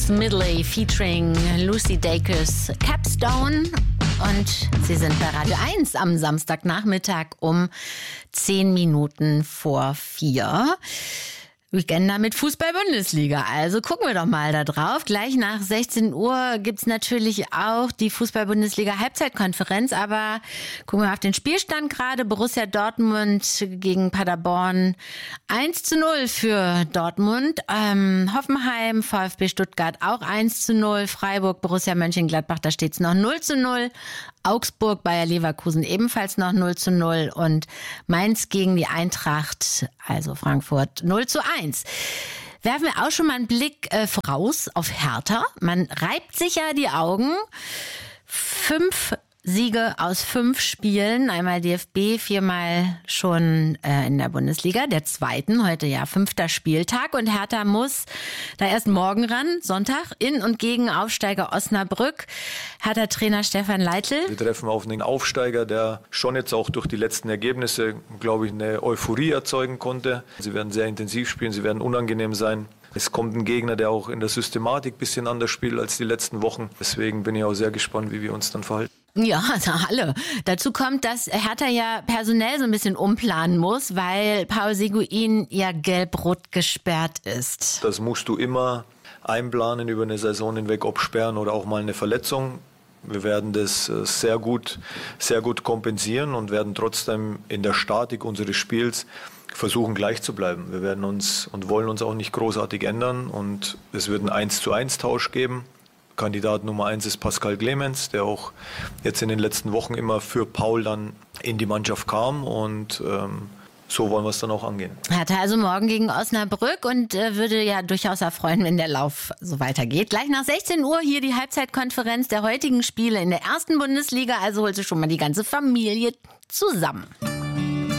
Smidley featuring Lucy Dacus, Capstone. Und Sie sind bei Radio 1 am Samstagnachmittag um 10 Minuten vor 4. Weekender mit Fußball-Bundesliga. Also gucken wir doch mal da drauf. Gleich nach 16 Uhr gibt's natürlich auch die Fußball-Bundesliga-Halbzeitkonferenz. Aber gucken wir auf den Spielstand gerade. Borussia Dortmund gegen Paderborn 1:0 für Dortmund. Hoffenheim, VfB Stuttgart auch 1:0. Freiburg, Borussia Mönchengladbach, da steht's noch 0:0. Augsburg, Bayer Leverkusen ebenfalls noch 0:0 und Mainz gegen die Eintracht, also Frankfurt 0:1. Werfen wir auch schon mal einen Blick voraus auf Hertha. Man reibt sich ja die Augen. 5 Siege aus 5 Spielen, einmal DFB, 4-mal schon in der Bundesliga, der zweiten, heute ja 5. Spieltag und Hertha muss da erst morgen ran, Sonntag, in und gegen Aufsteiger Osnabrück. Hertha-Trainer Stefan Leitl. Wir treffen auf einen Aufsteiger, der schon jetzt auch durch die letzten Ergebnisse, glaube ich, eine Euphorie erzeugen konnte. Sie werden sehr intensiv spielen, sie werden unangenehm sein. Es kommt ein Gegner, der auch in der Systematik ein bisschen anders spielt als die letzten Wochen. Deswegen bin ich auch sehr gespannt, wie wir uns dann verhalten. Ja, also alle. Dazu kommt, dass Hertha ja personell so ein bisschen umplanen muss, weil Paul Seguin ja gelb-rot gesperrt ist. Das musst du immer einplanen über eine Saison hinweg, ob sperren oder auch mal eine Verletzung. Wir werden das sehr gut kompensieren und werden trotzdem in der Statik unseres Spiels versuchen, gleich zu bleiben. Wir werden uns und wollen uns auch nicht großartig ändern und es wird einen 1:1 Tausch geben. Kandidat Nummer 1 ist Pascal Clemens, der auch jetzt in den letzten Wochen immer für Paul dann in die Mannschaft kam und so wollen wir es dann auch angehen. Hatte also morgen gegen Osnabrück und würde ja durchaus erfreuen, wenn der Lauf so weitergeht. Gleich nach 16 Uhr hier die Halbzeitkonferenz der heutigen Spiele in der ersten Bundesliga. Also holt sich schon mal die ganze Familie zusammen.